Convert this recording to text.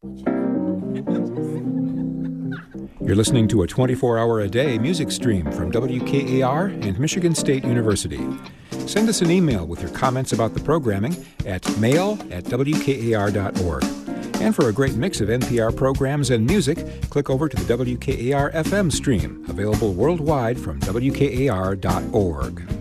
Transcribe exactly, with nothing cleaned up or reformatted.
You're listening to a twenty-four hour a day music stream from W K A R and Michigan State University. Send us an email with your comments about the programming at mail at w k a r dot org. And for a great mix of N P R programs and music, click over to the W K A R F M stream, available worldwide from w k a r dot org.